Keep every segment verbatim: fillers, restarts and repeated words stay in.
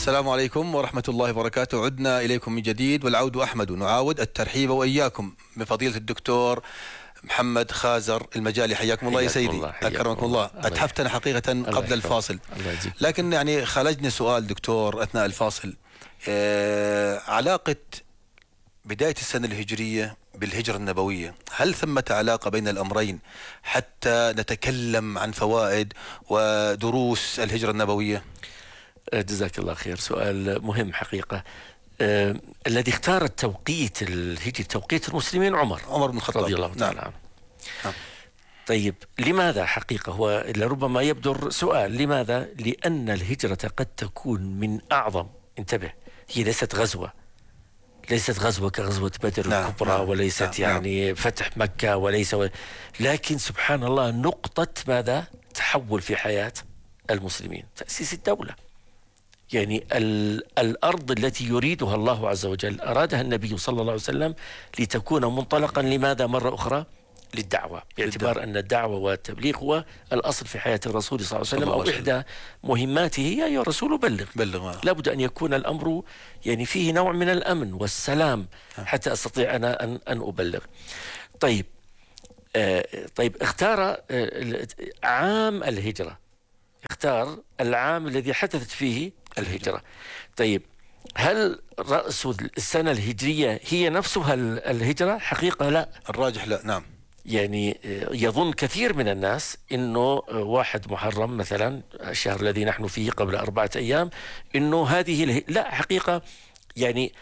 السلام عليكم ورحمة الله وبركاته. عدنا إليكم من جديد والعود أحمد، ونعاود الترحيب وإياكم بفضيلة الدكتور محمد خازر المجالي. حياكم الله يا سيدي، أكرمكم الله. أتحفتنا حقيقة قبل الفاصل، لكن يعني خرجني سؤال دكتور أثناء الفاصل. آه علاقة بداية السنة الهجرية بالهجرة النبوية، هل ثمة علاقة بين الأمرين حتى نتكلم عن فوائد ودروس الهجرة النبوية؟ جزاك الله خير، سؤال مهم حقيقة. آه الذي اختار التوقيت الهجري توقيت المسلمين عمر عمر بن الخطاب رضي الله تعالى نعم. عنه. نعم. طيب لماذا حقيقة؟ هو لربما يبدر سؤال، لماذا؟ لأن الهجرة قد تكون من أعظم، انتبه، هي ليست غزوة، ليست غزوة كغزوة بدر نعم. الكبرى، نعم. وليست نعم. يعني فتح مكة، وليس و... لكن سبحان الله نقطة ماذا؟ تحول في حياة المسلمين، تأسيس الدولة. يعني ال... الأرض التي يريدها الله عز وجل أرادها النبي صلى الله عليه وسلم لتكون منطلقا لماذا مرة أخرى؟ للدعوة، باعتبار أن الدعوة والتبليغ هو الأصل في حياة الرسول صلى الله عليه وسلم، أو إحدى مهماته يا أيها الرسول بلغ. بلغ. لابد أن يكون الأمر يعني فيه نوع من الأمن والسلام حتى أستطيع أنا أن, أن أبلغ. طيب آه طيب اختار آه عام الهجرة، اختار العام الذي حدثت فيه الهجرة. طيب هل رأس السنة الهجرية هي نفسها الهجرة؟ حقيقة لا، الراجح لا. نعم. يعني يظن كثير من الناس انه واحد محرم مثلا، الشهر الذي نحن فيه قبل أربعة أيام، انه هذه اله... لا، حقيقة يعني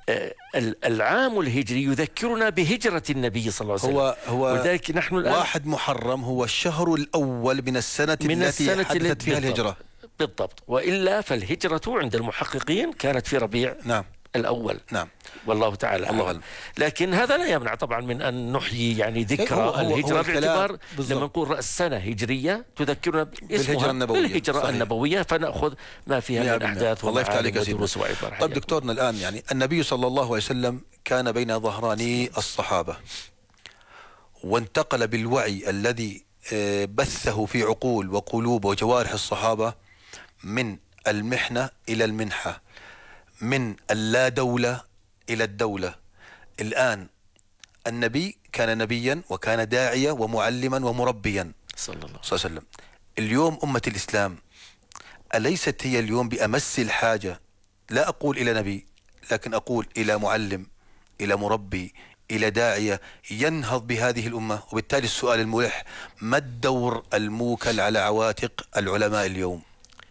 العام الهجري يذكرنا بهجرة النبي صلى الله عليه وسلم. هو هو ولذلك نحن الآن واحد محرم هو الشهر الأول من السنة من التي السنة حدثت فيها الهجرة. بالضبط، وإلا فالهجرة عند المحققين كانت في ربيع نعم الأول. نعم. والله تعالى الله أعلم. لكن هذا لا يمنع طبعا من أن نحيي يعني ذكرى هو هو الهجرة، هو باعتبار بالضبط. لما نقول رأس سنة هجرية تذكرنا بالهجرة النبوية. بالهجرة صحيح. النبوية، فنأخذ ما فيها من أحداث ومعاني ودروس وعبر. طيب دكتورنا الآن، يعني النبي صلى الله عليه وسلم كان بين ظهراني الصحابة، وانتقل بالوعي الذي بثه في عقول وقلوب وجوارح الصحابة من المحنة إلى المنحة، من اللا دولة إلى الدولة. الآن النبي كان نبيا وكان داعية ومعلما ومربيا صلى الله عليه وسلم. اليوم أمة الإسلام أليست هي اليوم بأمس الحاجة، لا أقول إلى نبي، لكن أقول إلى معلم، إلى مربي، إلى داعية ينهض بهذه الأمة؟ وبالتالي السؤال الملح، ما الدور الموكل على عواتق العلماء اليوم؟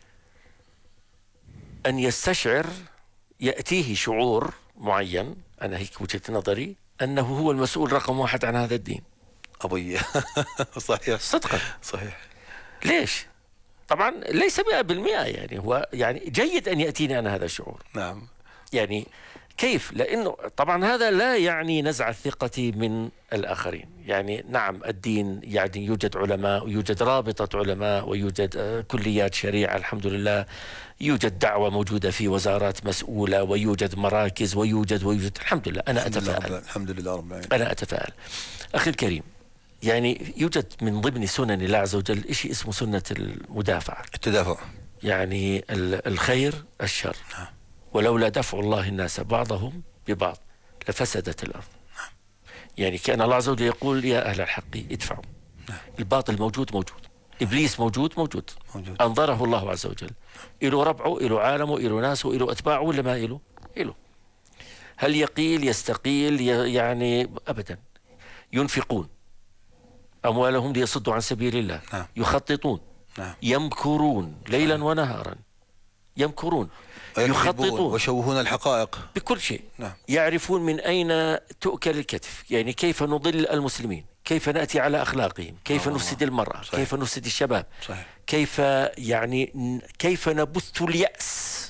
أن يستشعر، يأتيه شعور معين، أنا هيك وجهة نظري، أنه هو المسؤول رقم واحد عن هذا الدين. أبوي صحيح صدقا صحيح. ليش؟ طبعا ليس مئة بالمئة، يعني هو يعني جيد أن يأتيني أنا هذا الشعور. نعم. يعني كيف؟ لأنه طبعا هذا لا يعني نزع الثقة من الآخرين. يعني نعم الدين يعني يوجد علماء، ويوجد رابطة علماء، ويوجد كليات شريعة الحمد لله، يوجد دعوة موجودة في وزارات مسؤولة، ويوجد مراكز، ويوجد ويوجد الحمد لله. أنا أتفائل. الحمد لله رب العالمين. أنا أتفائل. أخي الكريم، يعني يوجد من ضمن سنن الله عز وجل شيء اسمه سنة المدافعة، التدافع، يعني الخير الشر. نعم. ولولا دفع الله الناس بعضهم ببعض لفسدت الأرض. نعم. يعني كان الله عز وجل يقول يا أهل الحق ادفعوا. نعم. الباطل موجود موجود، إبليس موجود موجود, موجود. أنظره الله عز وجل. إله ربعه، إله عالمه، إله ناسه، إله أتباعه، ولا ما إله؟ إله. هل يقيل يستقيل؟ يعني أبدا. ينفقون أموالهم ليصدوا عن سبيل الله. نعم. يخططون. نعم. يمكرون ليلا نعم. ونهارا، يمكرون، يخططون ويشوهون الحقائق بكل شيء. نعم. يعرفون من أين تؤكل الكتف، يعني كيف نضل المسلمين، كيف نأتي على أخلاقهم، كيف آه. نفسد المرأة، صحيح. كيف نفسد الشباب. صحيح. كيف يعني كيف نبث اليأس.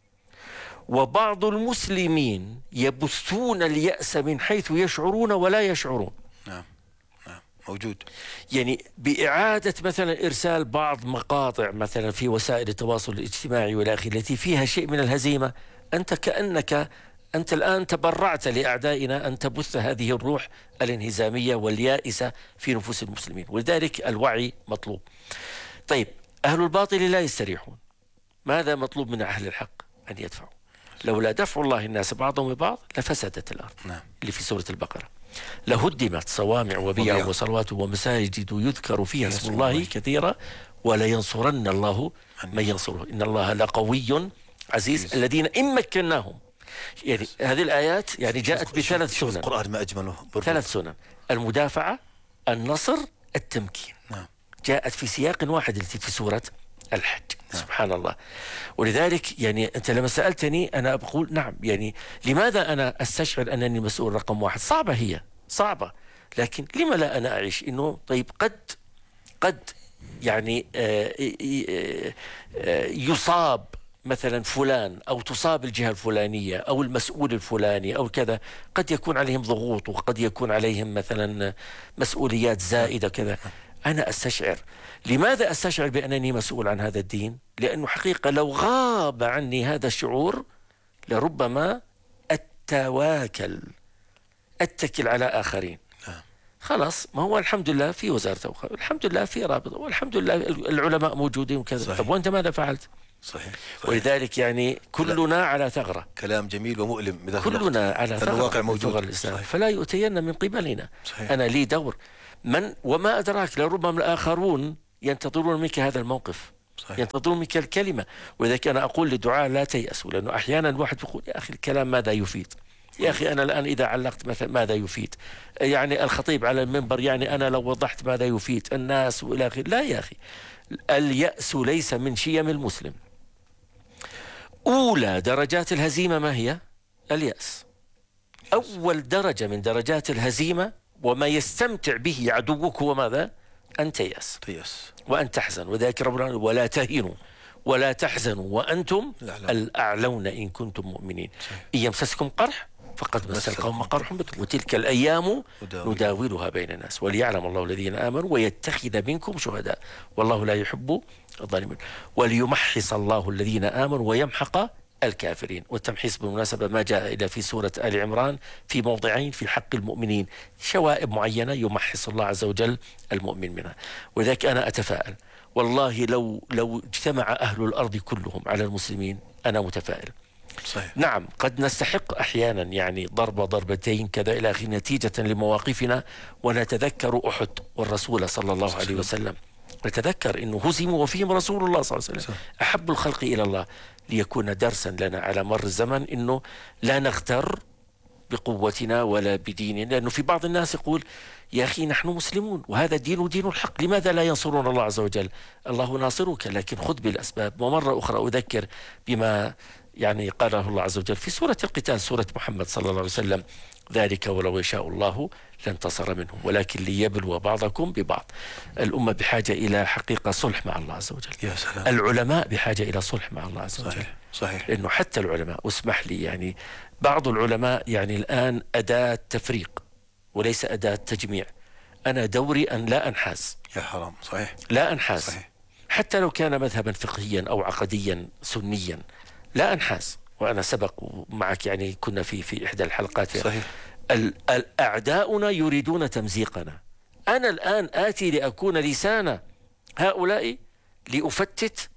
وبعض المسلمين يبثون اليأس من حيث يشعرون ولا يشعرون. نعم. نعم. موجود. يعني بإعادة مثلا إرسال بعض مقاطع مثلا في وسائل التواصل الاجتماعي والآخر التي فيها شيء من الهزيمة، أنت كأنك أنت الآن تبرعت لأعدائنا أن تبث هذه الروح الانهزامية واليائسة في نفوس المسلمين. ولذلك الوعي مطلوب. طيب أهل الباطل لا يستريحون. ماذا مطلوب من أهل الحق؟ أن يدفعوا. لولا دفع الله الناس بعضهم ببعض لفسدت الأرض. نعم. اللي في سورة البقرة. لهدمت صوامع وبيع وصلوات ومساجد يذكر فيها اسم الله كثيرا ولينصرن الله من ينصره إن الله لقوي عزيز. الذين إن مكناهم، يعني هذه الآيات يعني جاءت بثلاث سنن. القرآن ما أجمله. ثلاث سنن: المدافعة، النصر، التمكين. نعم. جاءت في سياق واحد التي في سورة الحج. نعم. سبحان الله. ولذلك يعني أنت لما سألتني أنا بقول نعم، يعني لماذا أنا أستشعر أنني مسؤول رقم واحد؟ صعبة، هي صعبة، لكن لما لا أنا أعيش إنه طيب قد قد يعني آه آه آه يصاب مثلا فلان أو تصاب الجهة الفلانية أو المسؤول الفلاني أو كذا، قد يكون عليهم ضغوط وقد يكون عليهم مثلا مسؤوليات زائدة كذا. أنا أستشعر. لماذا أستشعر بأنني مسؤول عن هذا الدين؟ لأنه حقيقة لو غاب عني هذا الشعور لربما أتواكل أتكل على آخرين. خلاص، ما هو الحمد لله في وزارة أوقاف، الحمد لله في رابطة، والحمد لله العلماء موجودين وكذا. طب وأنت ماذا فعلت؟ صحيح. صحيح. ولذلك يعني كلنا على ثغرة. كلام جميل ومؤلم. كلنا على ثغرة. الواقع موجود. الإسلام. فلا يؤتين من قبلنا. صحيح. أنا لي دور. من وما أدراك لربما الآخرون ينتظرون منك هذا الموقف. صحيح. ينتظرون منك الكلمة. ولذلك أنا أقول للدعاء لا تيأسوا، لأنه أحيانا الواحد يقول يا أخي الكلام ماذا يفيد؟ يا أخي أنا الآن إذا علقت مثلا ماذا يفيد؟ يعني الخطيب على المنبر، يعني أنا لو وضحت ماذا يفيد الناس وإلى آخره. لا يا أخي، اليأس ليس من شيم المسلم. أولى درجات الهزيمة ما هي؟ اليأس. أول درجة من درجات الهزيمة وما يستمتع به عدوك هو ماذا؟ أن تيأس. تيأس وأن تحزن. وذلك ربنا ولا تهنوا ولا تحزنوا وأنتم الأعلون إن كنتم مؤمنين. إن يمسسكم قرح فقد مس القوم قرح مثله وتلك الأيام نداولها بين الناس وليعلم الله الذين آمنوا ويتخذ منكم شهداء والله لا يحب الظالمين وليمحص الله الذين آمنوا ويمحق الكافرين. والتمحيص بالمناسبة ما جاء إلا في سورة آل عمران في موضعين في حق المؤمنين، شوائب معينة يمحص الله عز وجل المؤمن منها. ولذلك أنا أتفائل والله لو لو اجتمع أهل الأرض كلهم على المسلمين أنا متفائل. صحيح. نعم قد نستحق أحيانا يعني ضربة ضربتين كذا إلى آخره نتيجة لمواقفنا، ونتذكر أحد والرسول صلى الله عليه وسلم، نتذكر أنه هزموا وفيهم رسول الله صلى الله عليه وسلم أحب الخلق إلى الله، ليكون درسا لنا على مر الزمن أنه لا نغتر بقوتنا ولا بديننا. لأنه في بعض الناس يقول يا أخي نحن مسلمون وهذا دين دين الحق، لماذا لا ينصرون الله عز وجل؟ الله ناصرك، لكن خذ بالأسباب. ومرة أخرى أذكر بما يعني قاله الله عز وجل في سورة القتال، سورة محمد صلى الله عليه وسلم: ذلك ولو يشاء الله لانتصر منهم ولكن ليبلو بعضكم ببعض. الأمة بحاجة إلى حقيقة صلح مع الله عز وجل. يا سلام. العلماء بحاجة إلى صلح مع الله عز وجل. صحيح. صحيح. لأنه حتى العلماء، واسمح لي يعني بعض العلماء يعني الآن أداة تفريق وليس أداة تجميع. أنا دوري أن لا أنحاز. يا حرام. صحيح. لا أنحاز. صحيح. حتى لو كان مذهبا فقهيا أو عقديا سنيا لا أنحاز. وأنا سبق معك يعني كنا في في إحدى الحلقات. صحيح. الأعداؤنا يريدون تمزيقنا. أنا الآن آتي لأكون لسان هؤلاء لأفتت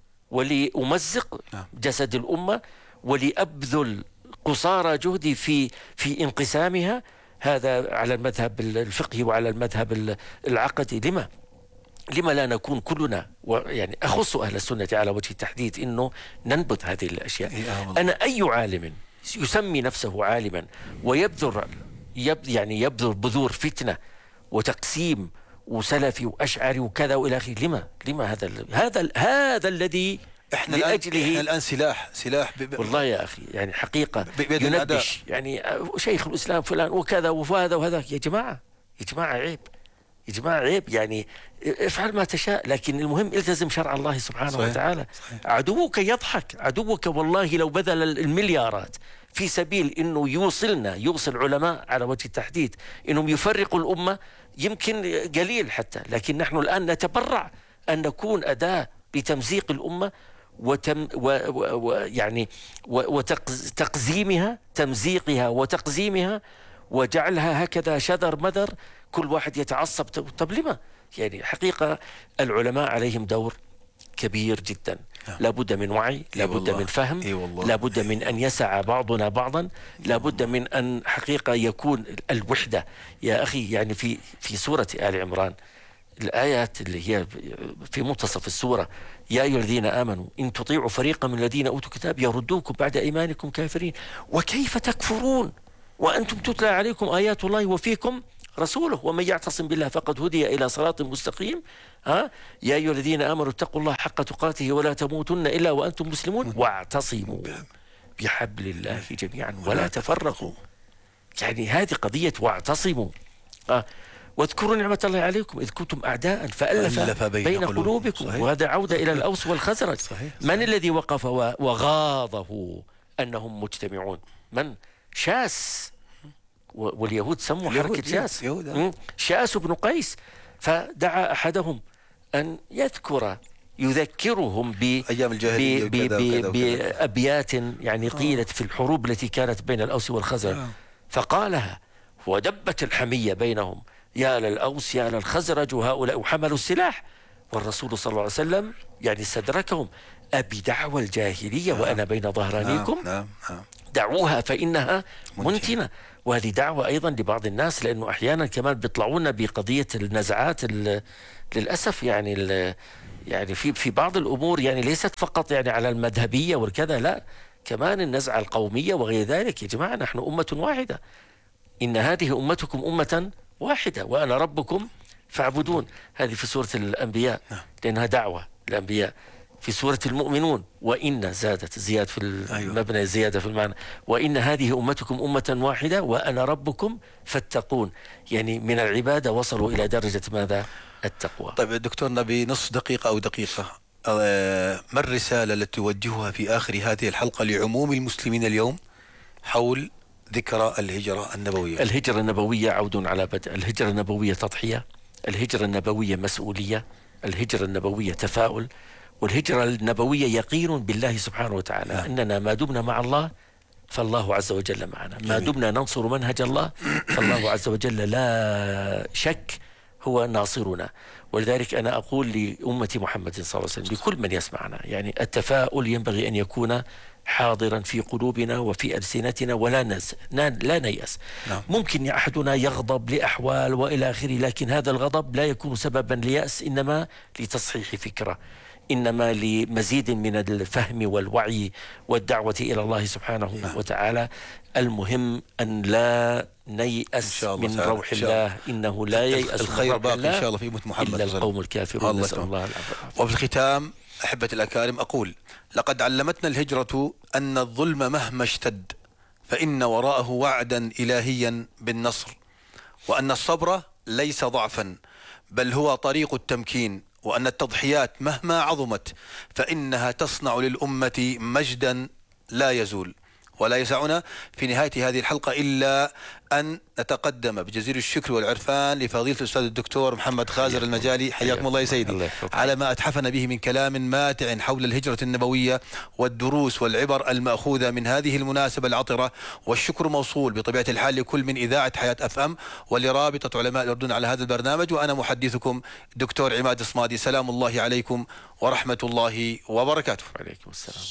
ولأمزق جسد الأمة ولأبذل قصارى جهدي في في انقسامها. هذا على المذهب الفقهي وعلى المذهب العقدي. لما لما لا نكون كلنا، ويعني أخص أهل السنة على وجه التحديد، إنه ننبذ هذه الأشياء. أنا أي عالم يسمي نفسه عالما ويبذر يب يعني يبذر بذور فتنة وتقسيم وسلفي وأشعري وكذا وإلى آخره، لما لما هذا هذا هذا الذي احنا لأجله الآن, الآن سلاح سلاح ب... والله يا أخي يعني حقيقة ينبش يعني شيخ الإسلام فلان وكذا وهذا وهذا. يا جماعة يا جماعة عيب، يا جماعة عيب. يعني افعل ما تشاء لكن المهم التزم شرع الله سبحانه صحيح. وتعالى. صحيح. عدوك يضحك، عدوك والله لو بذل المليارات في سبيل انه يوصلنا يوصل علماء على وجه التحديد انهم يفرقوا الأمة يمكن قليل حتى، لكن نحن الآن نتبرع أن نكون أداة لتمزيق الأمة وتم ويعني وتقزيمها، تمزيقها وتقزيمها وجعلها هكذا شذر مذر كل واحد يتعصب. طب لما؟ يعني حقيقة العلماء عليهم دور كبير جدا. لابد من وعي، لابد من فهم، لابد من أن يسعى بعضنا بعضا، لابد من أن حقيقة يكون الوحدة. يا أخي يعني في في سورة آل عمران الآيات اللي هي في منتصف السورة: يا أيها الذين آمنوا إن تطيعوا فريقا من الذين أوتوا الكتاب يردوكم بعد إيمانكم كافرين وكيف تكفرون وأنتم تتلى عليكم آيات الله وفيكم رسوله ومن يعتصم بالله فقد هدي إلى صراط مستقيم. ها يا أيها الذين آمنوا اتقوا الله حق تقاته ولا تموتن إلا وأنتم مسلمون واعتصموا بحبل الله جميعا ولا تفرقوا. يعني هذه قضية واعتصموا. ها واذكروا نعمة الله عليكم إذ كنتم أعداء فألف بين, بين قلوبكم. صحيح. وهذا عودة إلى الأوس والخزرج. صحيح. صحيح. من الذي وقف وغاضه أنهم مجتمعون؟ من؟ شاس، واليهود سموا حركة شاس، شاس بن قيس. فدعا أحدهم أن يذكر يذكرهم أيام الجاهلية بأبيات يعني قيلت في الحروب التي كانت بين الأوس والخزرج، فقالها ودبت الحمية بينهم: يا للأوس يا للخزرج وهؤلاء حملوا السلاح. والرسول صلى الله عليه وسلم يعني استدركهم: أبي دعوى الجاهلية وأنا بين ظهرانيكم؟ نعم نعم دعوها فإنها منتنة. وهذه دعوة أيضا لبعض الناس، لأنه أحيانا كمان بيطلعونا بقضية النزعات للأسف. يعني يعني في في بعض الأمور يعني ليست فقط يعني على المذهبية والكذا، لا، كمان النزعة القومية وغير ذلك. يا جماعة نحن أمة واحدة، إن هذه أمتكم أمة واحدة وأنا ربكم فاعبدون. هذه في سورة الأنبياء لأنها دعوة الأنبياء. في سورة المؤمنون وإن زادت زيادة في المبنى، زيادة في المعنى، وإن هذه أمتكم أمة واحدة وأنا ربكم فاتقون. يعني من العبادة وصلوا إلى درجة ماذا؟ التقوى. طيب دكتور، نبي نص دقيقة أو دقيقة، ما الرسالة التي توجهها في آخر هذه الحلقة لعموم المسلمين اليوم حول ذكرى الهجرة النبوية؟ الهجرة النبوية عود على بدء. الهجرة النبوية تضحية، الهجرة النبوية مسؤولية، الهجرة النبوية تفاؤل، والهجرة النبوية يقين بالله سبحانه وتعالى. نعم. أننا ما دمنا مع الله فالله عز وجل معنا، ما دمنا ننصر منهج الله فالله عز وجل لا شك هو ناصرنا. ولذلك أنا أقول لأمة محمد صلى الله عليه وسلم لكل من يسمعنا، يعني التفاؤل ينبغي أن يكون حاضرا في قلوبنا وفي ألسنتنا ولا نز... لا نيأس. نعم. ممكن أحدنا يغضب لأحوال وإلى آخره، لكن هذا الغضب لا يكون سببا ليأس، إنما لتصحيح فكرة، إنما لمزيد من الفهم والوعي والدعوة إلى الله سبحانه نعم. وتعالى. المهم أن لا نيأس من روح الله، إنه لا ييأس الخير باقي إن شاء الله في أمة محمد إلا القوم الكافرون. نسأل الله العافية. وفي الختام أحبة الأكارم أقول: لقد علمتنا الهجرة أن الظلم مهما اشتد فإن وراءه وعدا إلهيا بالنصر، وأن الصبر ليس ضعفا بل هو طريق التمكين، وأن التضحيات مهما عظمت فإنها تصنع للأمة مجدا لا يزول. ولا يسعنا في نهاية هذه الحلقة إلا أن نتقدم بجزيل الشكر والعرفان لفضيلة الأستاذ الدكتور محمد خازر المجالي، حياكم الله يا سيدي، على ما أتحفنا به من كلام ماتع حول الهجرة النبوية والدروس والعبر المأخوذة من هذه المناسبة العطرة. والشكر موصول بطبيعة الحال لكل من إذاعة حياة أف أم ولرابطة علماء الأردن على هذا البرنامج. وأنا محدثكم دكتور عماد الصمادي، سلام الله عليكم ورحمة الله وبركاته. عليكم السلام.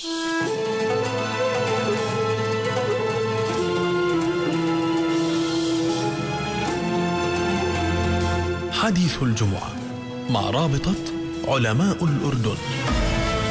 حديث الجمعة مع رابطة علماء الأردن.